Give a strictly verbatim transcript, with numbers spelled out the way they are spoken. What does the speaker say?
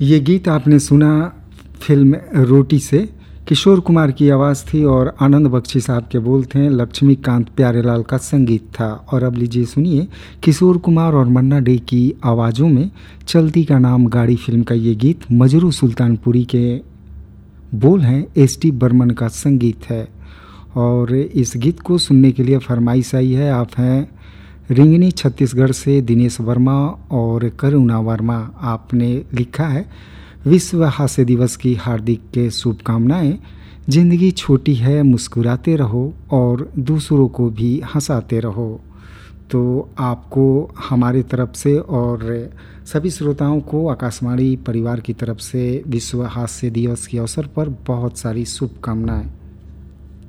ये गीत आपने सुना फिल्म रोटी से। किशोर कुमार की आवाज़ थी और आनंद बख्शी साहब के बोल थे। लक्ष्मीकांत प्यारेलाल का संगीत था। और अब लीजिए सुनिए किशोर कुमार और मन्ना डे की आवाज़ों में चलती का नाम गाड़ी फिल्म का ये गीत। मजरू सुल्तानपुरी के बोल हैं, एस टी बर्मन का संगीत है। और इस गीत को सुनने के लिए फरमाइश आई है। आप हैं रिंगनी छत्तीसगढ़ से दिनेश वर्मा और करुणा वर्मा। आपने लिखा है विश्व हास्य दिवस की हार्दिक शुभकामनाएं। ज़िंदगी छोटी है, मुस्कुराते रहो और दूसरों को भी हंसाते रहो। तो आपको हमारे तरफ से और सभी श्रोताओं को आकाशवाणी परिवार की तरफ से विश्व हास्य दिवस के अवसर पर बहुत सारी शुभकामनाएं।